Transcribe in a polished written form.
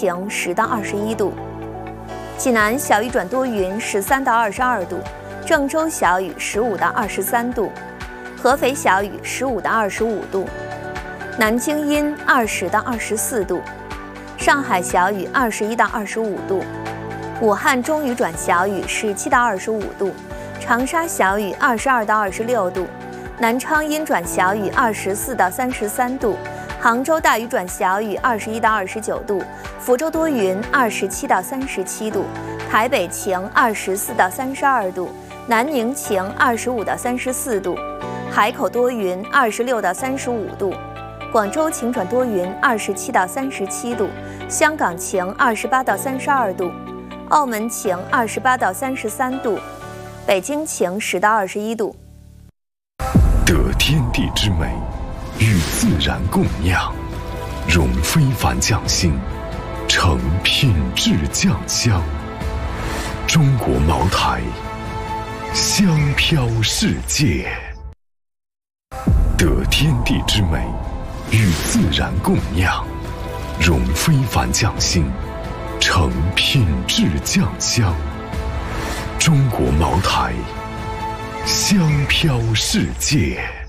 晴10到21度。济南小雨转多云13到22度，郑州小雨15到23度，合肥小雨15到25度，南京阴20到24度，上海小雨21到25度，武汉中雨转小雨17到25度，长沙小雨22到26度，南昌阴转小雨24到33度，杭州大雨转小雨21到29度，福州多云27到37度，台北晴24到32度，南宁晴25到34度，海口多云26到35度，广州晴转多云27到37度，香港晴28到32度，澳门晴28到33度，北京晴10到21度。 得天地之美，与自然共酿，融非凡匠心，成品质酱香。中国茅台，香飘世界。得天地之美，与自然共酿，融非凡匠心，成品质酱香。中国茅台，香飘世界。